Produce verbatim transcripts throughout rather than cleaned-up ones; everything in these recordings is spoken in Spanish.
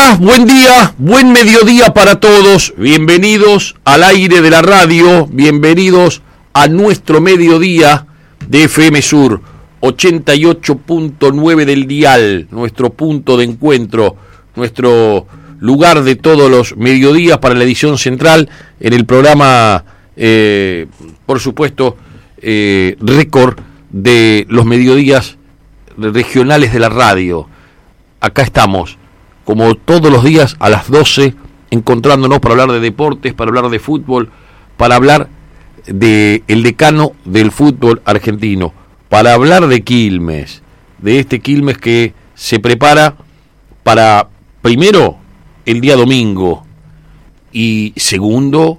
Hola, buen día, buen mediodía para todos. Bienvenidos al aire de la radio, bienvenidos a nuestro mediodía de F M Sur ochenta y ocho punto nueve del dial, nuestro punto de encuentro, nuestro lugar de todos los mediodías para la edición central en el programa, eh, por supuesto, eh, récord de los mediodías regionales de la radio. Acá estamos, como todos los días a las doce, encontrándonos para hablar de deportes, para hablar de fútbol, para hablar de el decano del fútbol argentino, para hablar de Quilmes, de este Quilmes que se prepara para, primero, el día domingo, y segundo,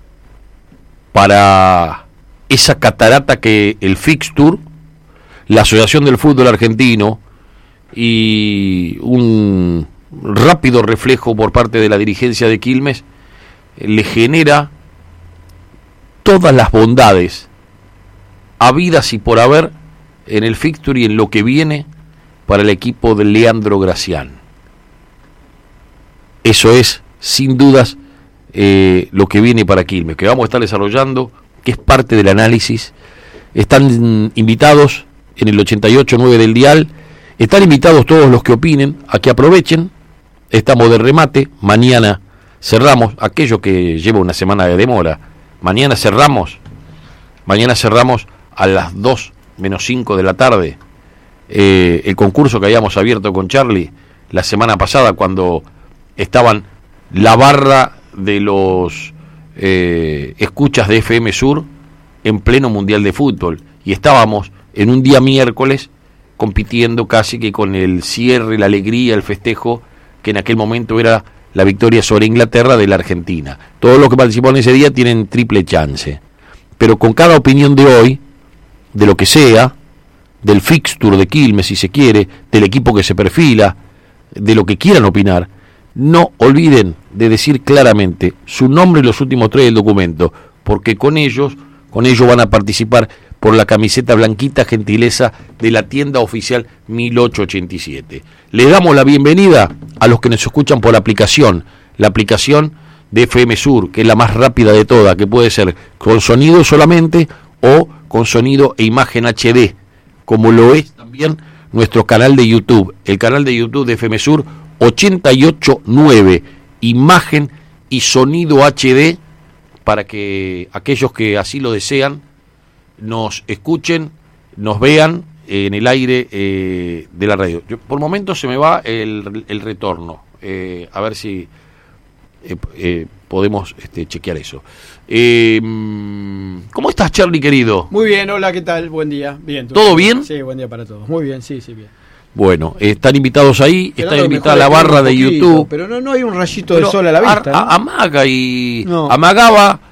para esa catarata que el Fixture, la Asociación del Fútbol Argentino, y un rápido reflejo por parte de la dirigencia de Quilmes le genera todas las bondades habidas y por haber en el fixture y en lo que viene para el equipo de Leandro Gracián. Eso es, sin dudas, eh, lo que viene para Quilmes, que vamos a estar desarrollando, que es parte del análisis. Están invitados en el ochenta y ocho punto nueve del dial. Están invitados todos los que opinen a que aprovechen. Estamos de remate. Mañana cerramos. Aquello que lleva una semana de demora. Mañana cerramos. Mañana cerramos a las dos menos cinco de la tarde. Eh, el concurso que habíamos abierto con Charlie la semana pasada, cuando estaban la barra de los eh, escuchas de F M Sur en pleno Mundial de Fútbol. Y estábamos en un día miércoles compitiendo casi que con el cierre, la alegría, el festejo, que en aquel momento era la victoria sobre Inglaterra de la Argentina. Todos los que participaron ese día tienen triple chance. Pero con cada opinión de hoy, de lo que sea, del fixture de Quilmes, si se quiere, del equipo que se perfila, de lo que quieran opinar, no olviden de decir claramente su nombre y los últimos tres del documento, porque con ellos, con ellos van a participar por la camiseta blanquita, gentileza de la tienda oficial mil ochocientos ochenta y siete. Les damos la bienvenida a los que nos escuchan por la aplicación, la aplicación de F M Sur, que es la más rápida de todas, que puede ser con sonido solamente o con sonido e imagen H D, como lo es también nuestro canal de YouTube, el canal de YouTube de F M Sur ochenta y ocho punto nueve, imagen y sonido H D, para que aquellos que así lo desean nos escuchen, nos vean en el aire eh, de la radio. Yo, por momentos se me va el, el retorno, eh, a ver si eh, eh, podemos este, chequear eso. Eh, ¿Cómo estás, Charlie, querido? Muy bien, hola, ¿qué tal? Buen día. Bien. ¿Todo bien? Sí, buen día para todos. Muy bien, sí, sí, bien. Bueno, están invitados ahí, Pero están no, invitada la barra de poquito, YouTube. Pero no, no hay un rayito Pero de sol a la vista, a, ¿no? Amaga y no. amagaba